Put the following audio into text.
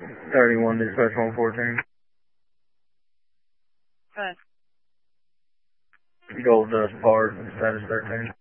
31 dispatch 114. Good. Gold Dust Park, status 13.